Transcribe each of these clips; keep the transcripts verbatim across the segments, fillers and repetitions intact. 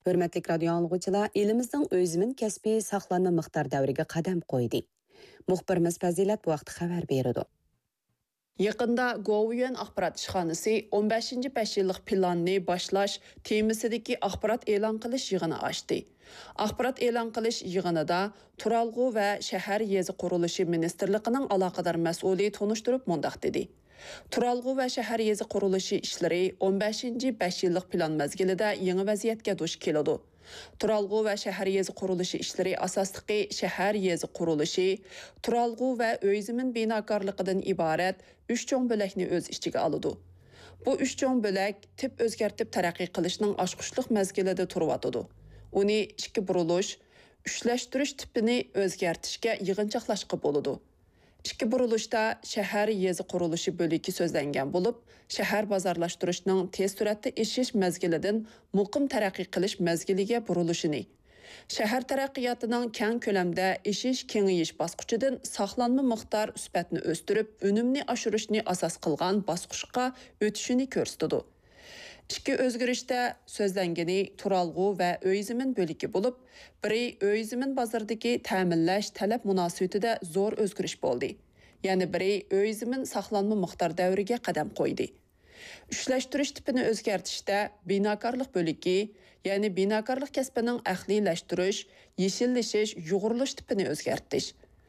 Hörmətli radio anlıqçılar, elimizдің özümün kəsbi saqlanma miqdar davriga qadam qoydu. Muxbirimiz Fazilat bu vaqt xabar berdi. Yaqında Govyan axbarat işxanası on beshinchi besh yillik planni başlash temisidagi axbarat e'lon qilish yig'ini ochdi. Axbarat e'lon qilish yig'inida Turalg'u va shahar yezi qurilishi ministerligining aloqador mas'uli tunishtirib mundaq dedi. Turalg'u va shahar yezi qurilishi ishlari on beshinchi besh yillik plan mezgilida yangi vaziyatga duch keladi. Turalg'u va shahar yezi qurilishi ishlari asosligi shahar yezi qurilishi, Turalg'u va o'y-zamin binokorligidan iborat uch cho'ng bo'lakni o'z ichiga oladi. Bu uch cho'ng bo'lak tip o'zgartib taraqqiy qilishning ochqishliq mezgilida turibdi. Uni ikki burilish, uchlashtirish tipini o'zgartishga yig'inchoqlashqa bo'ladi. İki burilishda shahar yezi qurilishi bo'ligi so'zlangan bo'lib, shahar bozorlashtirishning tez suratda eshish mezgilidan muqim taraqqiy qilish mezgiliga burilishini, shahar taraqqiyotining keng ko'lamda eshish kengayish bosqichidan saqlanma miqdor sifatini o'stirib, unumni oshirishni asos qilgan bosqichga o'tishini ko'rsatadi. İki o'zgarishda so'zlangani Turalg'u va o'y-zamin bo'ligi bo'lib, biri o'y-zamin bozoridagi ta'minlash talab munosabatida zo'r o'zgarish bo'ldi. Ya'ni biri o'y-zamin saqlanma miqdor davriga qadam qo'ydi. Ushlashtirish tipini o'zgartishda binokorlik bo'ligi, ya'ni binokorlik kasbining ahlilashtirish, yeshillashish, yug'urilish tipini o'zgartish.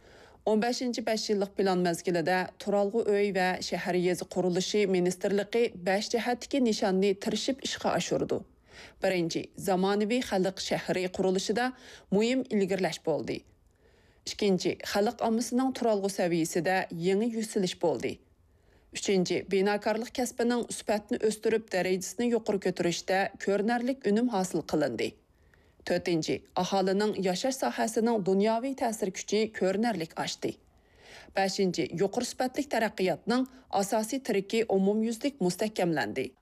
on beshinchi besh yillik plan mezgilida Turalg'u o'y va shahar yezi qurilishi ministerligi besh jihatdagi nishonni tirishib ishga oshirdi. Birinchi, zamonaviy xalq shahri qurilishida muhim ilgirlash bo'ldi. Ikkinchi, xalq ommasining Turalg'u saviyasida yangi yuksalish bo'ldi. Uchinchi, binokorlik kasbining sifatini o'stirib darajasini yuqori ko'tarishda ko'rinarli unum hosil qilindi. To'rtinchi, aholining yashash sohasining dunyoviy ta'sir kuchi ko'rinarlik oshdi. Beshinchi, yuqori sifatli taraqqiyotning asosiy tiriki umumyuzlik mustahkamlandi.